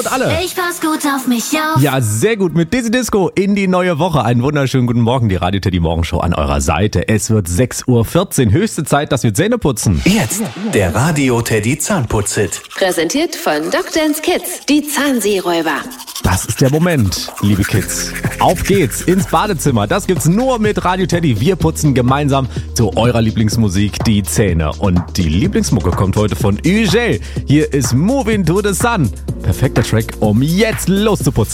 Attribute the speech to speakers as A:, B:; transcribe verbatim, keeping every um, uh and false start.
A: und alle.
B: Ich pass gut auf mich auf.
A: Ja, sehr gut. Mit Dizzy Disco in die neue Woche. Einen wunderschönen guten Morgen. Die Radio Teddy Morgenshow an eurer Seite. Es wird sechs Uhr vierzehn. Höchste Zeit, dass wir Zähne putzen.
C: Jetzt der Radio Teddy Zahnputz-Hit.
D: Präsentiert von Doktor Kids, die Zahnseeräuber.
A: Das ist der Moment, liebe Kids. Auf geht's ins Badezimmer. Das gibt's nur mit Radio Teddy. Wir putzen gemeinsam zu eurer Lieblingsmusik die Zähne. Und die Lieblingsmucke kommt heute von Ugel. Hier ist Moving to the Sun. Perfekter Track, um jetzt loszuputzen.